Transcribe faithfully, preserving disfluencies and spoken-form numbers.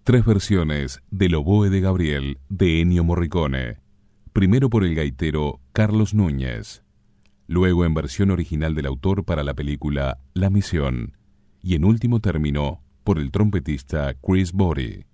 Tres versiones del Oboe de Gabriel de Ennio Morricone. Primero por el gaitero Carlos Núñez, luego en versión original del autor para la película La Misión, y en último término por el trompetista Chris Botti.